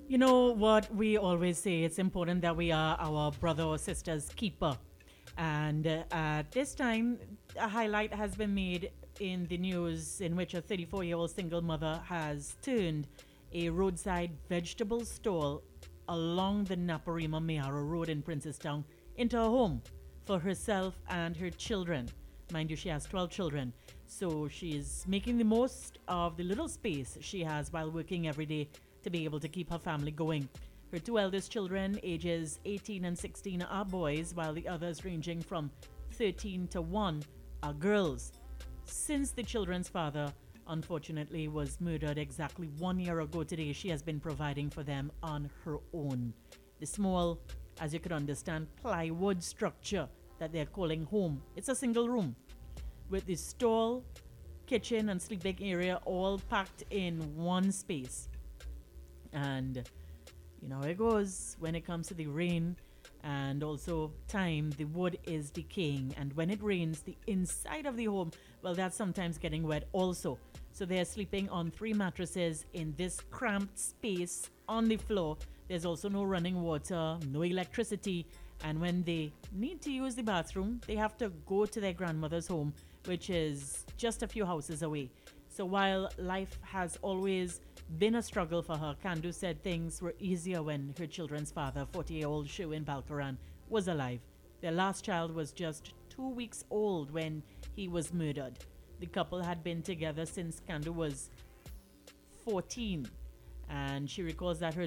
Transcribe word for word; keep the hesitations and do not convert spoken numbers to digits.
You know what we always say, it's important that we are our brother or sister's keeper. And uh, at this time, a highlight has been made in the news in which a thirty-four year old single mother has turned a roadside vegetable stall along the Naparima Mayara Road in Princestown into a home for herself and her children. Mind you, she has twelve children. So she's making the most of the little space she has while working every day to be able to keep her family going. Her two eldest children, ages eighteen and sixteen, are boys, while the others, ranging from thirteen to one, are girls. Since the children's father, unfortunately, was murdered exactly one year ago today, she has been providing for them on her own. The small, as you could understand, plywood structure that they're calling home. It's a single room with the stall, kitchen, and sleeping area all packed in one space. And you know how it goes when it comes to the rain and also time, the wood is decaying. And when it rains, the inside of the home, well, that's sometimes getting wet also. So they're sleeping on three mattresses in this cramped space on the floor. There's also no running water, no electricity. And when they need to use the bathroom, they have to go to their grandmother's home, which is just a few houses away. So while life has always been a struggle for her, Kandu said things were easier when her children's father, forty-year-old Sherwin Balkaran, was alive. Their last child was just two weeks old when he was murdered. The couple had been together since Kandu was fourteen, and she recalls that her